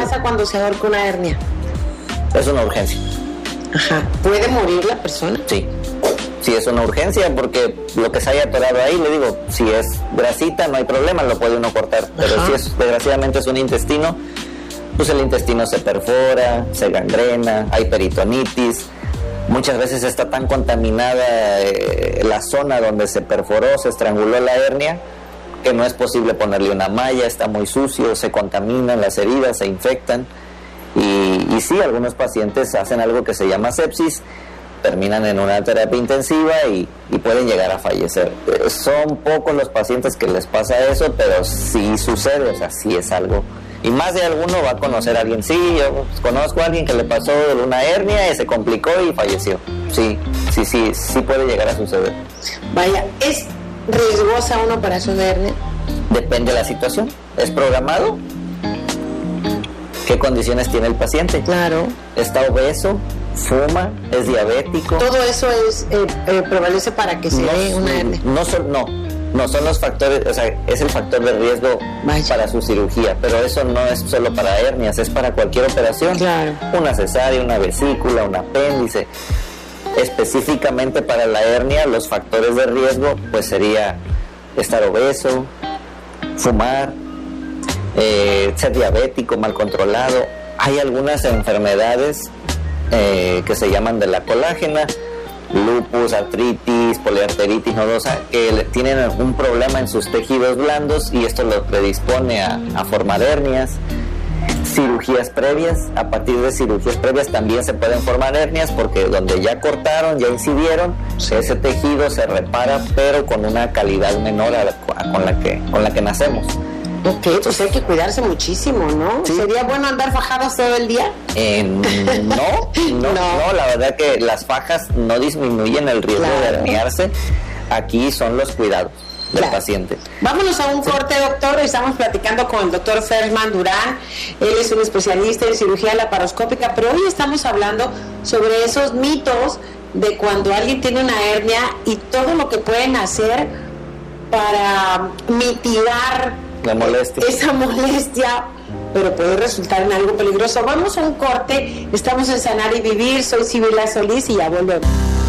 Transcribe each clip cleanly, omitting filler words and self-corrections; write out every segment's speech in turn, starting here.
pasa cuando se ahorca una hernia? Es una urgencia. Ajá. ¿Puede morir la persona? Sí. Sí, es una urgencia porque lo que se haya atorado ahí, le digo, si es grasita no hay problema, lo puede uno cortar. Pero Ajá. si es, desgraciadamente es un intestino, pues el intestino se perfora, se gangrena, hay peritonitis. Muchas veces está tan contaminada la zona donde se perforó, se estranguló la hernia, que no es posible ponerle una malla, está muy sucio, se contaminan las heridas, se infectan. Y sí, algunos pacientes hacen algo que se llama sepsis, terminan en una terapia intensiva y pueden llegar a fallecer. Son pocos los pacientes que les pasa eso, pero sí sucede, o sea, sí es algo. Y más de alguno va a conocer a alguien. Sí, yo conozco a alguien que le pasó una hernia y se complicó y falleció. Sí puede llegar a suceder. Vaya, ¿es riesgosa una operación de hernia? Depende de la situación. ¿Es programado? ¿Qué condiciones tiene el paciente? Claro. ¿Está obeso? ¿Fuma? ¿Es diabético? Todo eso es prevalece para que se dé una hernia. No son los factores, o sea, es el factor de riesgo para su cirugía, pero eso no es solo para hernias, es para cualquier operación. Claro. Una cesárea, una vesícula, un apéndice. Específicamente para la hernia, los factores de riesgo, pues sería estar obeso, fumar, ser diabético, mal controlado. Hay algunas enfermedades que se llaman de la colágena, lupus, artritis, poliarteritis nodosa, que tienen un problema en sus tejidos blandos y esto lo predispone a formar hernias. Cirugías previas, a partir de cirugías previas también se pueden formar hernias porque donde ya cortaron, ya incidieron, ese tejido se repara pero con una calidad menor con la que nacemos. Ok, pues hay que cuidarse muchísimo, ¿no? Sí. ¿Sería bueno andar fajados todo el día? No, la verdad que las fajas no disminuyen el riesgo de herniarse. Aquí son los cuidados del paciente. Vámonos a un corte, doctor. Estamos platicando con el doctor Fersman Durán. Él es un especialista en cirugía laparoscópica, pero hoy estamos hablando sobre esos mitos de cuando alguien tiene una hernia y todo lo que pueden hacer para mitigar la molestia. Esa molestia, pero puede resultar en algo peligroso. Vamos a un corte. Estamos en Sanar y Vivir. Soy Sibila Solís y ya volvemos.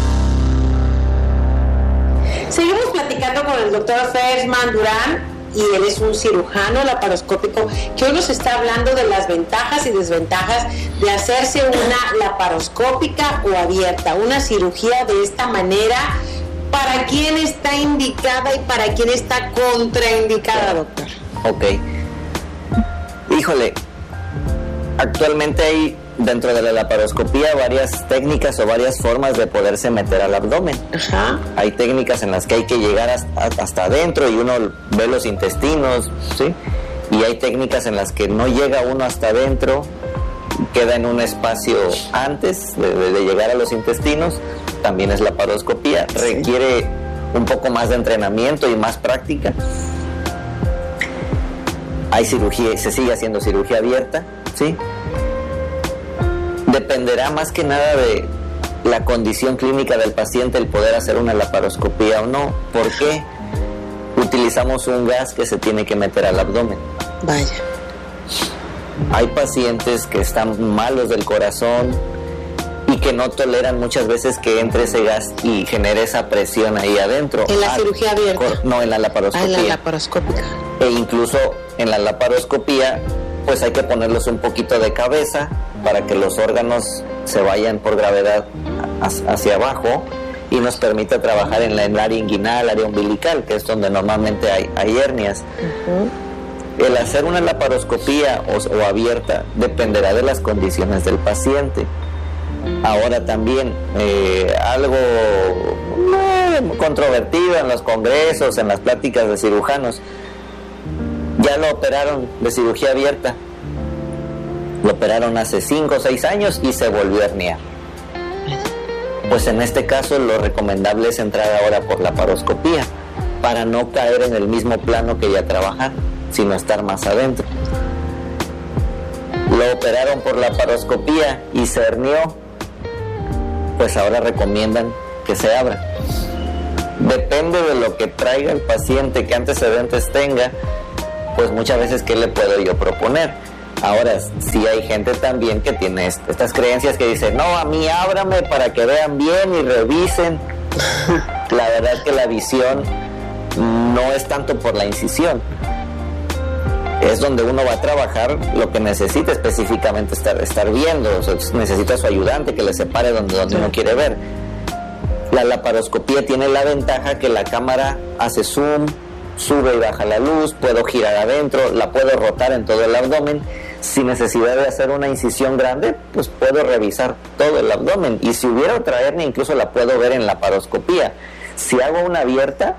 Seguimos platicando con el doctor Fersman Durán y él es un cirujano laparoscópico que hoy nos está hablando de las ventajas y desventajas de hacerse una laparoscópica o abierta, una cirugía de esta manera. ¿Para quién está indicada y para quién está contraindicada, doctor? Ok. Híjole, actualmente hay dentro de la laparoscopía varias técnicas o varias formas de poderse meter al abdomen. Ajá. Hay técnicas en las que hay que llegar hasta adentro y uno ve los intestinos, ¿sí? Y hay técnicas en las que no llega uno hasta adentro, queda en un espacio antes de llegar a los intestinos. También es laparoscopía, requiere un poco más de entrenamiento y más práctica. Hay cirugía, se sigue haciendo cirugía abierta, ¿sí? Dependerá más que nada de la condición clínica del paciente el poder hacer una laparoscopía o no. ¿Por qué? Utilizamos un gas que se tiene que meter al abdomen. Vaya. Hay pacientes que están malos del corazón y que no toleran muchas veces que entre ese gas y genere esa presión ahí adentro. ¿En la cirugía abierta? No, en la laparoscopía. En la laparoscópica. E incluso en la laparoscopía, pues hay que ponerlos un poquito de cabeza para que los órganos se vayan por gravedad hacia abajo y nos permita trabajar en el área inguinal, área umbilical, que es donde normalmente hay hernias. Uh-huh. El hacer una laparoscopía o abierta dependerá de las condiciones del paciente. Ahora también algo controvertido en los congresos, en las pláticas de cirujanos, ya lo operaron de cirugía abierta, lo operaron hace 5 o 6 años y se volvió a herniar. Pues en este caso lo recomendable es entrar ahora por laparoscopía para no caer en el mismo plano que ya trabajar, sino estar más adentro. Lo operaron por laparoscopía y se hernió, pues ahora recomiendan que se abra. Depende de lo que traiga el paciente, qué antecedentes tenga, pues muchas veces ¿qué le puedo yo proponer? Ahora, sí hay gente también que tiene estas creencias que dice, no, a mí ábrame para que vean bien y revisen. La verdad es que la visión no es tanto por la incisión, es donde uno va a trabajar lo que necesita específicamente estar viendo. O sea, necesita a su ayudante que le separe donde uno quiere ver. La laparoscopía tiene la ventaja que la cámara hace zoom, sube y baja la luz, puedo girar adentro, la puedo rotar en todo el abdomen. Sin necesidad de hacer una incisión grande, pues puedo revisar todo el abdomen. Y si hubiera otra hernia, incluso la puedo ver en laparoscopía. Si hago una abierta,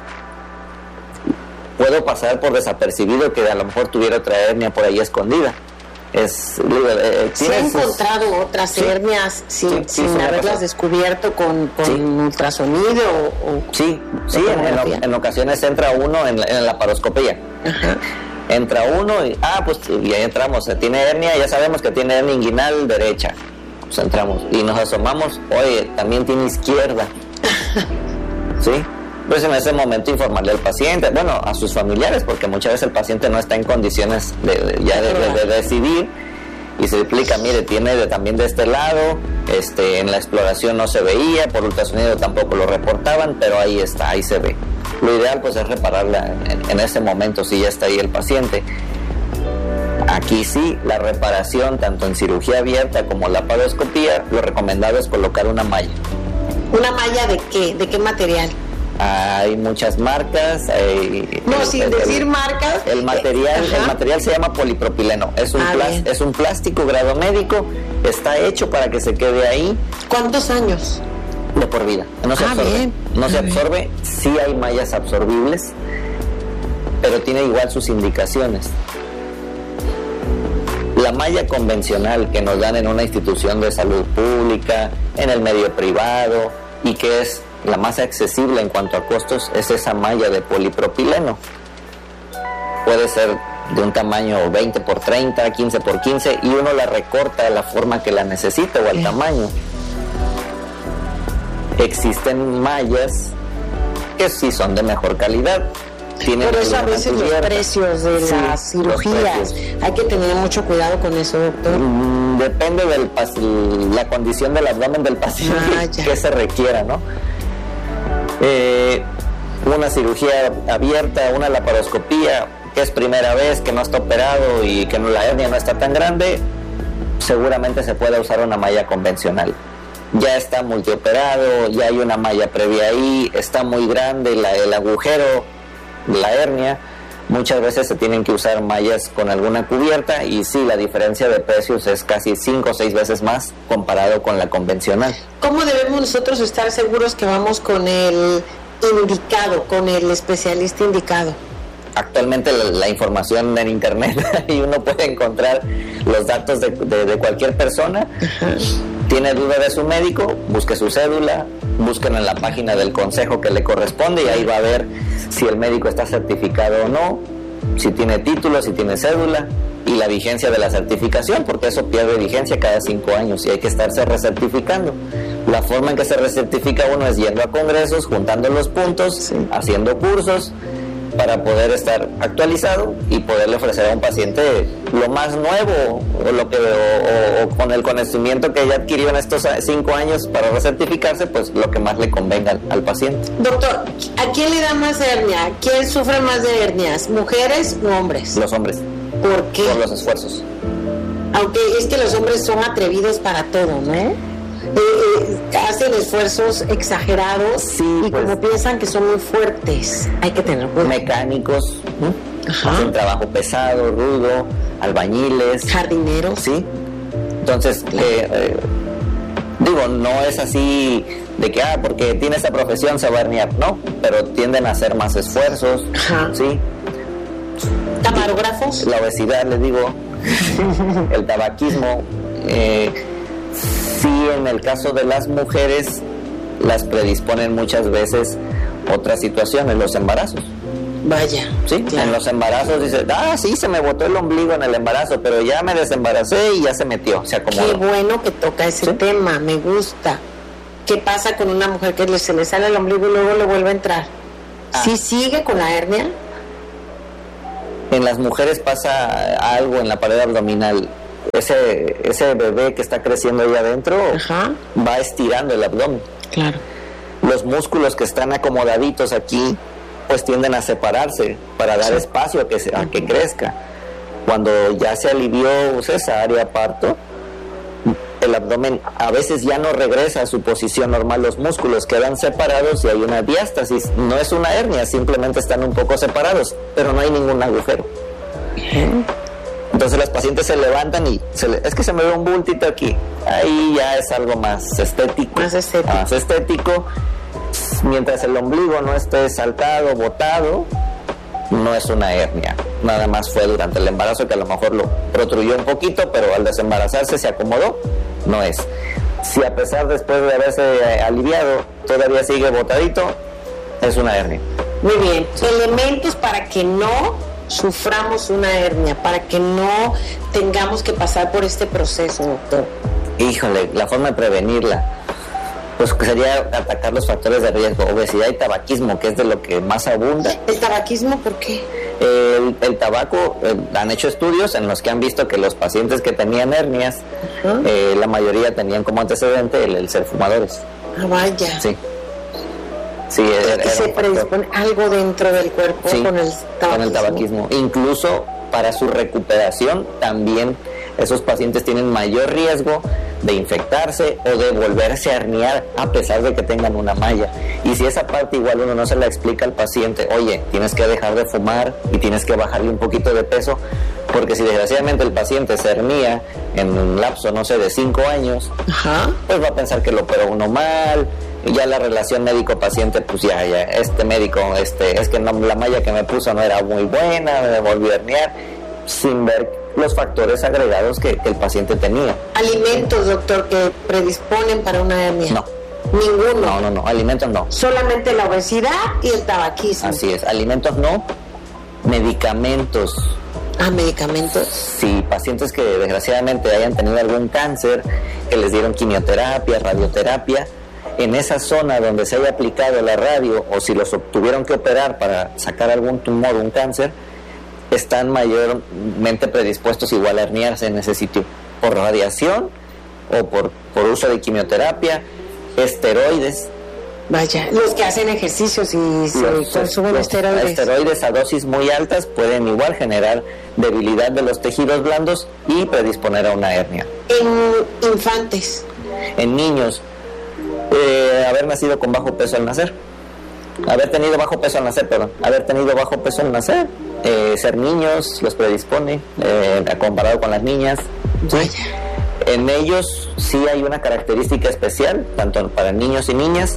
puedo pasar por desapercibido que a lo mejor tuviera otra hernia por ahí escondida. ¿Se han encontrado otras hernias sin haberlas descubierto con ultrasonido? Sí, en ocasiones entra uno en la laparoscopía. Ajá. Entra uno y pues y ahí entramos, tiene hernia, ya sabemos que tiene hernia inguinal derecha. Pues entramos y nos asomamos, oye, también tiene izquierda. ¿Sí? Pues en ese momento informarle al paciente, bueno, a sus familiares, porque muchas veces el paciente no está en condiciones de decidir, y se explica, mire, tiene también de este lado, en la exploración no se veía, por ultrasonido tampoco lo reportaban, pero ahí está, ahí se ve. Lo ideal pues es repararla en ese momento si ya está ahí el paciente. Aquí sí, la reparación tanto en cirugía abierta como laparoscopía, lo recomendado es colocar una malla. ¿Una malla de qué? ¿De qué material? Hay muchas marcas. Sin decir marcas. El material se llama polipropileno. Es un plástico grado médico. Está hecho para que se quede ahí. ¿Cuántos años? De por vida. No se absorbe. No se absorbe. Sí hay mallas absorbibles, pero tiene igual sus indicaciones. La malla convencional que nos dan en una institución de salud pública, en el medio privado, y que es la más accesible en cuanto a costos, es esa malla de polipropileno. Puede ser de un tamaño 20 por 30, 15 por 15, y uno la recorta de la forma que la necesite o al tamaño. Existen mallas que sí son de mejor calidad. Por eso a veces los precios de las cirugías, hay que tener mucho cuidado con eso, doctor. Depende de la condición del abdomen del paciente que se requiera, ¿no? Una cirugía abierta, una laparoscopía, que es primera vez, que no está operado y que la hernia no está tan grande, seguramente se puede usar una malla convencional. Ya está multioperado, ya hay una malla previa ahí, está muy grande el agujero, la hernia, muchas veces se tienen que usar mallas con alguna cubierta, y sí, la diferencia de precios es casi 5 o 6 veces más comparado con la convencional. ¿Cómo debemos nosotros estar seguros que vamos con el indicado, con el especialista indicado? Actualmente la información en internet y uno puede encontrar los datos de cualquier persona. Tiene duda de su médico, busque su cédula, búsquenlo en la página del consejo que le corresponde, y ahí va a ver si el médico está certificado o no, si tiene título, si tiene cédula, y la vigencia de la certificación, porque eso pierde vigencia cada 5 años y hay que estarse recertificando. La forma en que se recertifica uno es yendo a congresos, juntando los puntos, haciendo cursos, para poder estar actualizado y poderle ofrecer a un paciente lo más nuevo o con el conocimiento que ya adquirió en estos 5 años para recertificarse, pues lo que más le convenga al paciente. Doctor, ¿a quién le da más hernia? ¿Quién sufre más de hernias? ¿Mujeres o hombres? Los hombres. ¿Por qué? Por los esfuerzos. Aunque es que los hombres son atrevidos para todo, ¿no? Hacen esfuerzos exagerados, y pues, como piensan que son muy fuertes, hay que tener cuidado. Mecánicos, hacen trabajo pesado, rudo, albañiles, jardineros. Sí. Entonces, no es así de que porque tiene esa profesión se va a herniar, no, pero tienden a hacer más esfuerzos. Sí. Camarógrafos. La obesidad, les digo, el tabaquismo. Sí, en el caso de las mujeres las predisponen muchas veces otras situaciones, los embarazos. Vaya. Sí, claro. En los embarazos dice, sí, se me botó el ombligo en el embarazo, pero ya me desembaracé y ya se metió, se acomodó. Qué bueno que toca ese tema, me gusta. ¿Qué pasa con una mujer que se le sale el ombligo y luego le vuelve a entrar? ¿Sí sigue con la hernia? En las mujeres pasa algo en la pared abdominal. Ese bebé que está creciendo ahí adentro va estirando el abdomen. Claro. Los músculos que están acomodaditos aquí pues tienden a separarse para dar espacio a que crezca. Cuando ya se alivió cesárea, parto, el abdomen a veces ya no regresa a su posición normal, los músculos quedan separados y hay una diástasis. No es una hernia, simplemente están un poco separados, pero no hay ningún agujero. Entonces las pacientes se levantan y es que se me ve un bultito aquí. Ahí ya es algo más estético. Más estético. Mientras el ombligo no esté saltado, botado, no es una hernia. Nada más fue durante el embarazo que a lo mejor lo protruyó un poquito, pero al desembarazarse se acomodó. No es. Si a pesar después de haberse aliviado todavía sigue botadito, es una hernia. Muy bien. Elementos para que no suframos una hernia, para que no tengamos que pasar por este proceso, doctor. Híjole, la forma de prevenirla pues sería atacar los factores de riesgo, obesidad y tabaquismo, que es de lo que más abunda. ¿El tabaquismo por qué? El tabaco, han hecho estudios en los que han visto que los pacientes que tenían hernias, la mayoría tenían como antecedente el ser fumadores. Ah, vaya. Sí. Sí, se predispone algo dentro del cuerpo con el tabaquismo. Incluso para su recuperación también esos pacientes tienen mayor riesgo de infectarse o de volverse a herniar a pesar de que tengan una malla. Y si esa parte igual uno no se la explica al paciente, oye, tienes que dejar de fumar y tienes que bajarle un poquito de peso, porque si desgraciadamente el paciente se hernia en un lapso, no sé, de 5 años, pues va a pensar que lo operó uno mal, y ya la relación médico-paciente, pues ya, este médico, es que no, la malla que me puso no era muy buena, me volvió a herniar, sin ver los factores agregados que el paciente tenía. ¿Alimentos, doctor, que predisponen para una hernia? No. ¿Ninguno? No, alimentos no. Solamente la obesidad y el tabaquismo. Así es, alimentos no, medicamentos. Ah, medicamentos. Sí, pacientes que desgraciadamente hayan tenido algún cáncer, que les dieron quimioterapia, radioterapia, en esa zona donde se haya aplicado la radio o si los tuvieron que operar para sacar algún tumor, un cáncer, están mayormente predispuestos igual a herniarse en ese sitio por radiación o por uso de quimioterapia, esteroides. Vaya, los que hacen ejercicios y se consumen esteroides. Esteroides a dosis muy altas pueden igual generar debilidad de los tejidos blandos y predisponer a una hernia. En infantes. En niños, haber nacido con bajo peso al nacer. Haber tenido bajo peso al nacer, ser niños los predispone, comparado con las niñas. Vaya. En ellos sí hay una característica especial, tanto para niños y niñas.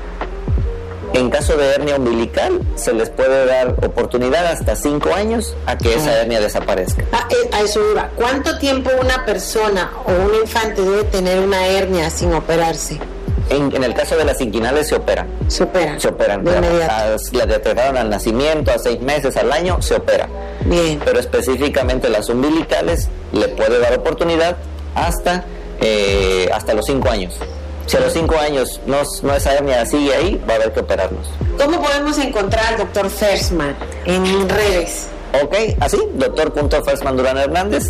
En caso de hernia umbilical, se les puede dar oportunidad hasta 5 años a que esa hernia desaparezca. A eso iba. ¿Cuánto tiempo una persona o un infante debe tener una hernia sin operarse? En el caso de las inguinales se operan. Se operan. Las detectaron al nacimiento, a 6 meses, al año, se opera. Bien. Pero específicamente las umbilicales le puede dar oportunidad hasta los 5 años. Si a los 5 años no esa hernia sigue ahí, va a haber que operarlos. ¿Cómo podemos encontrar al doctor Fersman en redes? Ok, así, Dr. Durán Hernández.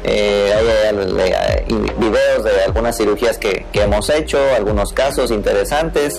Hay videos de algunas cirugías que hemos hecho, algunos casos interesantes.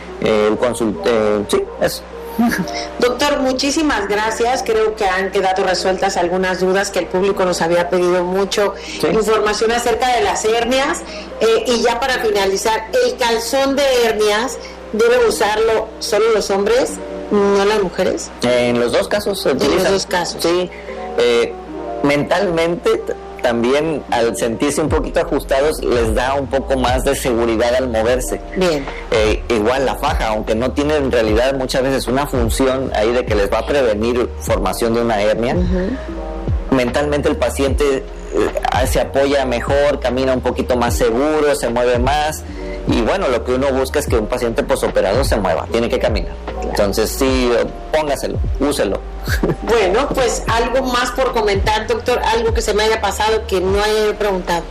Sí, eso. Doctor, muchísimas gracias. Creo que han quedado resueltas algunas dudas que el público nos había pedido mucho. Sí. Información acerca de las hernias. Y ya para finalizar, el calzón de hernias debe usarlo solo los hombres, no las mujeres. En los dos casos se utiliza. En los dos casos. Sí. Mentalmente también, al sentirse un poquito ajustados, les da un poco más de seguridad al moverse. Bien. Igual la faja, aunque no tiene en realidad muchas veces una función ahí de que les va a prevenir formación de una hernia, mentalmente el paciente se apoya mejor, camina un poquito más seguro, se mueve más. Y bueno, lo que uno busca es que un paciente posoperado se mueva, tiene que caminar. Entonces sí, póngaselo, úselo. Bueno, pues algo más por comentar, doctor, algo que se me haya pasado que no haya preguntado.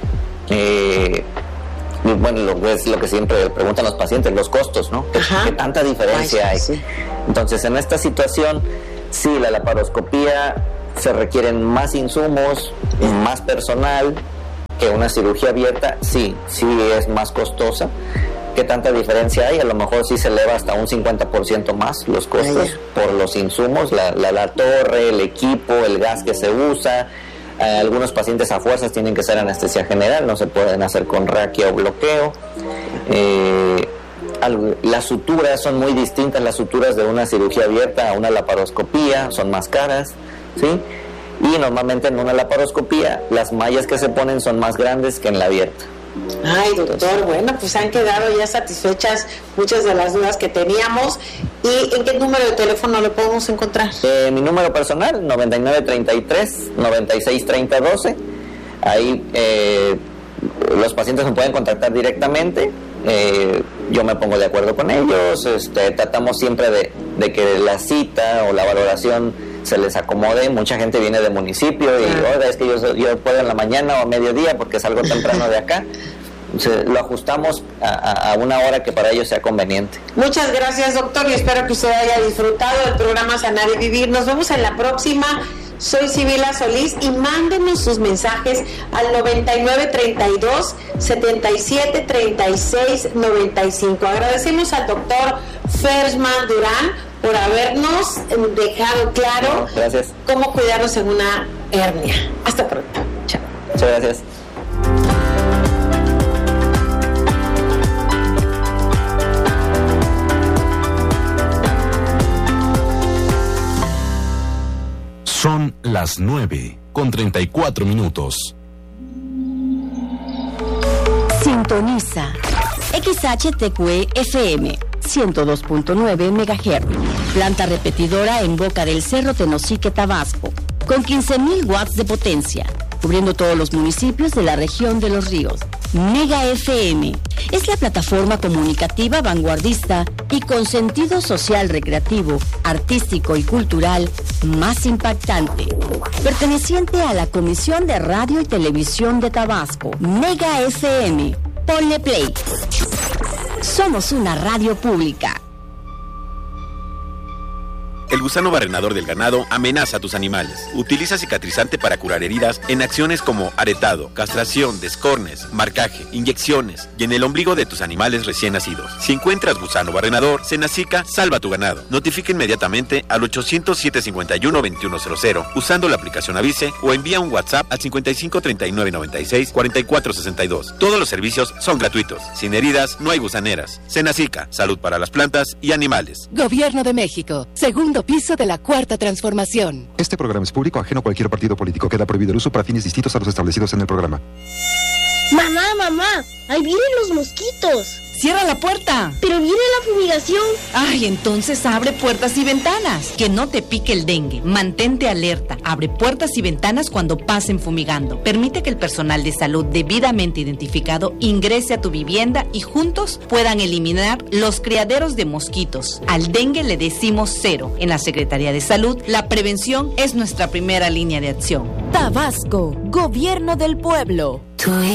Bueno, es lo que siempre preguntan los pacientes, los costos, ¿no? ¿Qué tanta diferencia hay? Sí. Entonces, en esta situación, sí, la laparoscopía se requieren más insumos, más personal que una cirugía abierta. Sí es más costosa. ¿Qué tanta diferencia hay? A lo mejor sí se eleva hasta un 50% más los costos por los insumos, la torre, el equipo, el gas que se usa. Algunos pacientes a fuerzas tienen que ser anestesia general, no se pueden hacer con raquia o bloqueo. Las suturas son muy distintas, las suturas de una cirugía abierta a una laparoscopía, son más caras, ¿sí? Y normalmente en una laparoscopía las mallas que se ponen son más grandes que en la abierta. Ay, doctor, bueno, pues han quedado ya satisfechas muchas de las dudas que teníamos. ¿Y en qué número de teléfono lo podemos encontrar? Mi número personal, 9933-963012. Ahí los pacientes me pueden contactar directamente. Yo me pongo de acuerdo con ellos. Tratamos siempre de que la cita o la valoración se les acomode. Mucha gente viene de municipio y oiga, es que yo puedo en la mañana o a mediodía porque salgo temprano de acá. Lo ajustamos a una hora que para ellos sea conveniente. Muchas gracias, doctor, y espero que usted haya disfrutado del programa Sanar y Vivir. Nos vemos en la próxima. Soy Sibila Solís y mándenos sus mensajes al 9932-773695. Agradecemos al doctor Fersman Durán por habernos dejado claro cómo cuidarnos en una hernia. Hasta pronto. Chao. Muchas gracias. Son las 9:34. Sintoniza XHTQ FM 102.9 MHz. Planta repetidora en Boca del Cerro, Tenosique, Tabasco, con 15,000 watts de potencia, cubriendo todos los municipios de la región de Los Ríos. Mega FM es la plataforma comunicativa vanguardista y con sentido social, recreativo, artístico y cultural más impactante, perteneciente a la Comisión de Radio y Televisión de Tabasco. Mega FM, ponle play. Somos una radio pública. El gusano barrenador del ganado amenaza a tus animales. Utiliza cicatrizante para curar heridas en acciones como aretado, castración, descornes, marcaje, inyecciones y en el ombligo de tus animales recién nacidos. Si encuentras gusano barrenador, Senacica salva tu ganado. Notifica inmediatamente al 800-751-2100 usando la aplicación Avise o envía un WhatsApp al 553996-4462. Todos los servicios son gratuitos. Sin heridas no hay gusaneras. Senacica, salud para las plantas y animales. Gobierno de México, segundo piso de la Cuarta Transformación. Este programa es público, ajeno a cualquier partido político. Queda prohibido el uso para fines distintos a los establecidos en el programa. Mamá, ahí vienen los mosquitos. ¡Cierra la puerta! ¡Pero viene la fumigación! Ay, entonces abre puertas y ventanas. Que no te pique el dengue. Mantente alerta. Abre puertas y ventanas cuando pasen fumigando. Permite que el personal de salud debidamente identificado ingrese a tu vivienda y juntos puedan eliminar los criaderos de mosquitos. Al dengue le decimos cero. En la Secretaría de Salud, la prevención es nuestra primera línea de acción. Tabasco, Gobierno del Pueblo.